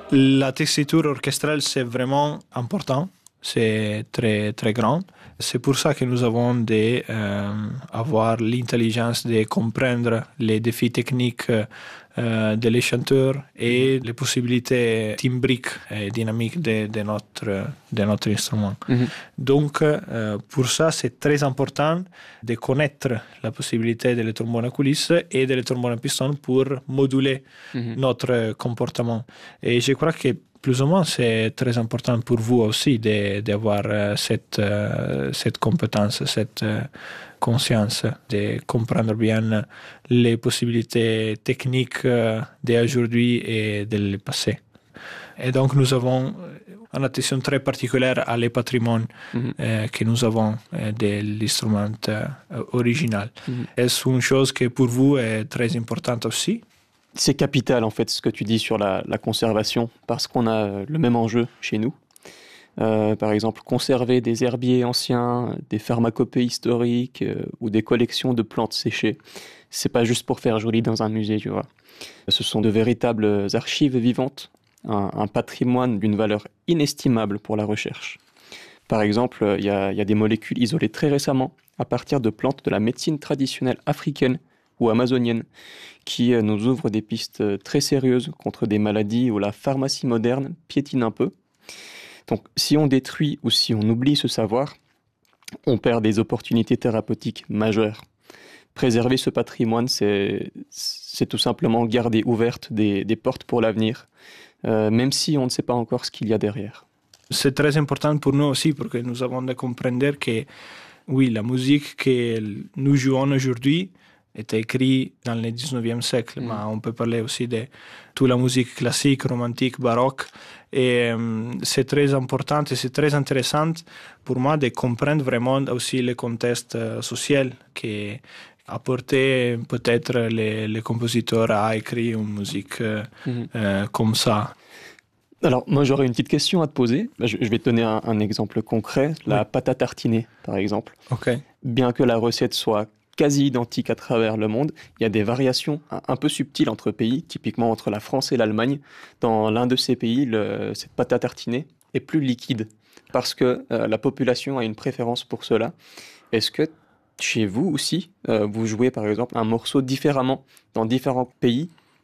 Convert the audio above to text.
La tessiture orchestrale, c'est vraiment important. C'est très, très grand. C'est pour ça que nous avons d'avoir l'intelligence de comprendre les défis techniques des chanteurs et les possibilités timbriques et dynamiques de notre instrument. Donc, pour ça, c'est très important de connaître la possibilité de trombone à coulisses et de trombone à piston pour moduler notre comportement. Et je crois que plus ou moins, c'est très important pour vous aussi d'avoir cette compétence, cette conscience, de comprendre bien les possibilités techniques d'aujourd'hui et du passé. Et donc, nous avons une attention très particulière à les patrimoines que nous avons de l'instrument original. Est-ce une chose qui pour vous est très importante aussi? C'est capital en fait ce que tu dis sur la conservation parce qu'on a le même enjeu chez nous. Par exemple, conserver des herbiers anciens, des pharmacopées historiques ou des collections de plantes séchées. C'est pas juste pour faire joli dans un musée, tu vois. Ce sont de véritables archives vivantes, un patrimoine d'une valeur inestimable pour la recherche. Par exemple, il y a des molécules isolées très récemment à partir de plantes de la médecine traditionnelle africaine ou amazonienne, qui nous ouvre des pistes très sérieuses contre des maladies où la pharmacie moderne piétine un peu. Donc, si on détruit ou si on oublie ce savoir, on perd des opportunités thérapeutiques majeures. Préserver ce patrimoine, c'est tout simplement garder ouvertes des portes pour l'avenir, même si on ne sait pas encore ce qu'il y a derrière. C'est très important pour nous aussi, parce que nous avons de comprendre que, oui, la musique que nous jouons aujourd'hui était écrite dans le 19e siècle, mais on peut parler aussi de toute la musique classique, romantique, baroque. Et c'est très important et c'est très intéressant pour moi de comprendre vraiment aussi le contexte social qui a porté peut-être les compositeurs à écrire une musique comme ça. Alors, moi, j'aurais une petite question à te poser. Je vais te donner un exemple concret. La pâte à tartiner, par exemple. Okay. Bien que la recette soit quasi identique à travers le monde, il y a des variations un peu subtiles entre pays, typiquement entre la France et l'Allemagne. Dans l'un de ces pays, cette pâte à tartiner est plus liquide parce que la population a une préférence pour cela. Est-ce que chez vous aussi, vous jouez par exemple un morceau différemment dans différents pays